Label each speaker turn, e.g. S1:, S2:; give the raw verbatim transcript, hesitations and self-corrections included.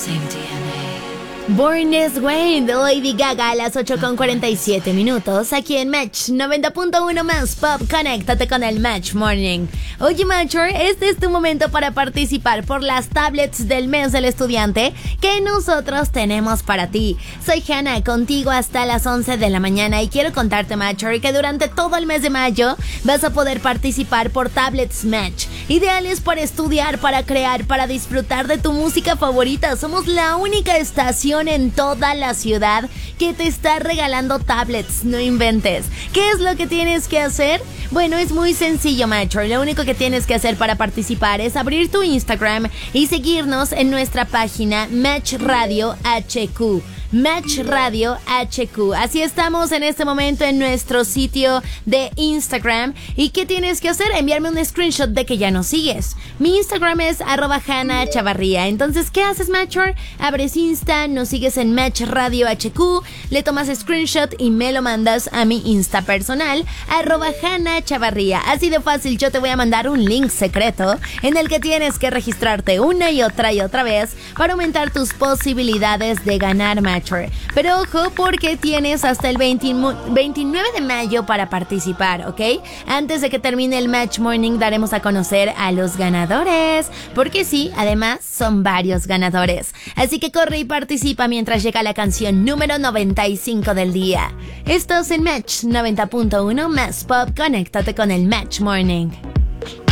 S1: same D N A.
S2: Born This Way de Lady Gaga a las ocho con cuarenta y siete minutos aquí en Match noventa punto uno más Pop. Conéctate con el Match Morning. Oye, Matcher, este es tu momento para participar por las tablets del mes del estudiante que nosotros tenemos para ti. Soy Hannah, contigo hasta las once de la mañana y quiero contarte, Matcher, que durante todo el mes de mayo vas a poder participar por tablets Match, ideales para estudiar, para crear, para disfrutar de tu música favorita. Somos la única estación en toda la ciudad que te está regalando tablets, no inventes. ¿Qué es lo que tienes que hacer? Bueno, es muy sencillo, Matcher. Lo único que tienes que hacer para participar es abrir tu Instagram y seguirnos en nuestra página Match Radio H Q. Match Radio H Q. Así estamos en este momento en nuestro sitio de Instagram. ¿Y qué tienes que hacer? Enviarme un screenshot de que ya nos sigues. Mi Instagram es arroba Hannah Chavarría. Entonces, ¿qué haces, Matcher? Abres Insta, nos sigues en Match Radio H Q, le tomas screenshot y me lo mandas a mi Insta personal, arroba Hannah Chavarría. Así de fácil, yo te voy a mandar un link secreto en el que tienes que registrarte una y otra y otra vez para aumentar tus posibilidades de ganar, Match. Pero ojo, porque tienes hasta el veintinueve de mayo para participar, ¿ok? Antes de que termine el Match Morning daremos a conocer a los ganadores, porque sí, además son varios ganadores. Así que corre y participa mientras llega la canción número noventa y cinco del día. Estás en Match noventa punto uno más Pop. Conéctate con el Match Morning.